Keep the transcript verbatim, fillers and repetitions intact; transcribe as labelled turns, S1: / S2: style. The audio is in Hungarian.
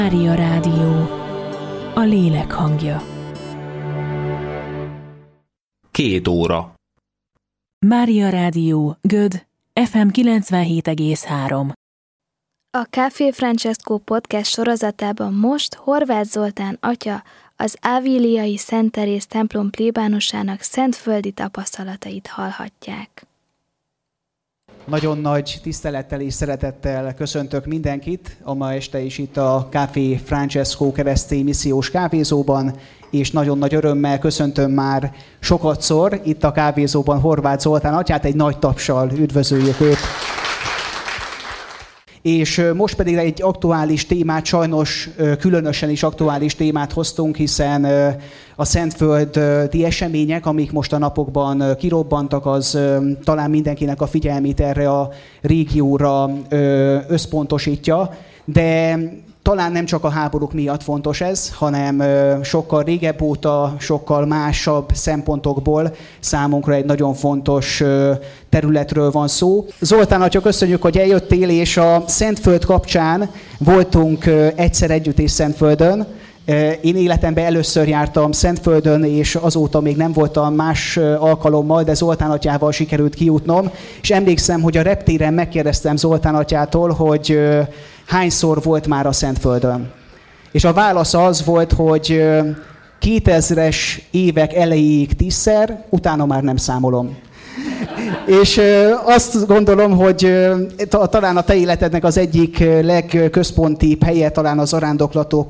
S1: Mária Rádió, a lélek hangja.
S2: Két óra.
S1: Mária Rádió, Göd, ef em kilencvenhét egész három.
S3: A Café Francesco podcast sorozatában most Horváth Zoltán atya az Áviliai Szent Teréz templom plébánosának szentföldi tapasztalatait hallhatják.
S4: Nagyon nagy tisztelettel és szeretettel köszöntök mindenkit a ma este is itt a Café Francesco keresztény missziós kávézóban, és nagyon nagy örömmel köszöntöm már sokatszor itt a kávézóban Horváth Zoltán atyát, egy nagy tapssal üdvözöljük őt. És most pedig egy aktuális témát, sajnos különösen is aktuális témát hoztunk, hiszen a szentföldi események, amik most a napokban kirobbantak, az talán mindenkinek a figyelmét erre a régióra összpontosítja, de talán nem csak a háborúk miatt fontos ez, hanem sokkal régebb óta, sokkal másabb szempontokból számunkra egy nagyon fontos területről van szó. Zoltán atya, köszönjük, hogy eljöttél, és a Szentföld kapcsán voltunk egyszer együtt is Szentföldön. Én életemben először jártam Szentföldön, és azóta még nem voltam más alkalommal, de Zoltán atyával sikerült kijutnom. És emlékszem, hogy a reptéren megkérdeztem Zoltán atyától, hogy hányszor volt már a Szentföldön. És a válasz az volt, hogy kétezres évek elejéig tízszer, utána már nem számolom. És azt gondolom, hogy talán a te életednek az egyik legközpontibb helye talán az zarándoklatok